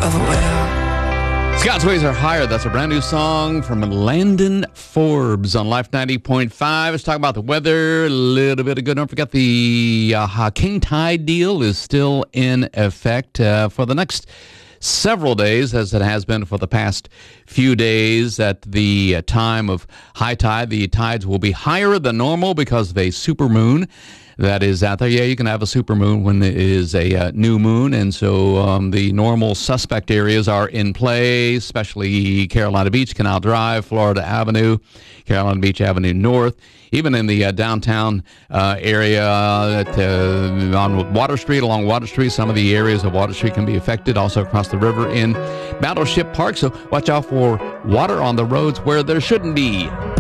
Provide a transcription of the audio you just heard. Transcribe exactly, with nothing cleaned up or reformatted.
of a whale. Scott's Ways Are Higher. That's a brand new song from Landon Forbes on Life ninety point five. Let's talk about the weather. A little bit of good. Don't forget the uh, king tide deal is still in effect uh, for the next several days, as it has been for the past few days. At the uh, time of high tide, the tides will be higher than normal because of a supermoon that is out there. Yeah, you can have a supermoon when it is a uh, new moon, and so um, the normal suspect areas are in play, especially Carolina Beach, Canal Drive, Florida Avenue, Carolina Beach Avenue North, even in the uh, downtown uh, area at, uh, on Water Street, along Water Street. Some of the areas of Water Street can be affected, also across the river in Battleship Park, so watch out for water on the roads where there shouldn't be.